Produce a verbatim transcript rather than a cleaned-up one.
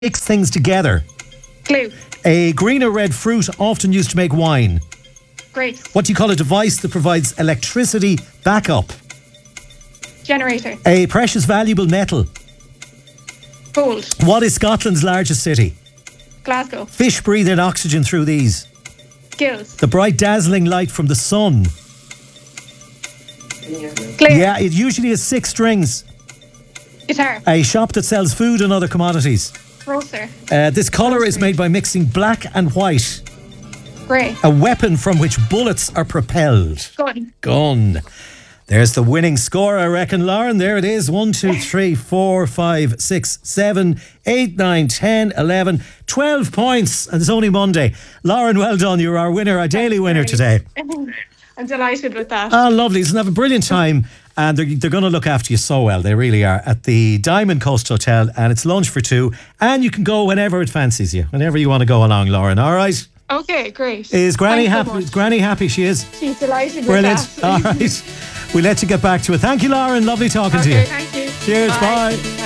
Mix things together. Glue. A green or red fruit often used to make wine. Grapes. What do you call a device that provides electricity backup? Generator. A precious valuable metal. Gold. What is Scotland's largest city? Glasgow. Fish breathe in oxygen through these. Gills. The bright dazzling light from the sun. Clear. Yeah, it usually has six strings. Guitar. A shop that sells food and other commodities. Grocer. Uh, this colour is made by mixing black and white. Grey. A weapon from which bullets are propelled. Gun. Gun. There's the winning score, I reckon, Lauren. There it is. One, two, three, four, five, six, seven, eight, nine, ten, eleven, twelve points. And it's only Monday. Lauren, well done. You're our winner, our daily winner today. I'm delighted with that. Ah, lovely. So have a brilliant time. And they're, they're going to look after you so well. They really are. At the Diamond Coast Hotel. And it's lunch for two. And you can go whenever it fancies you. Whenever you want to go along, Lauren. All right? Okay, great. Is Granny Thanks so happy? much. Is Granny happy? She is. She's delighted Brilliant. with that. All right. We'll let you get back to it. Thank you, Lauren. Lovely talking Okay, to you. thank you. Cheers. Bye. Bye.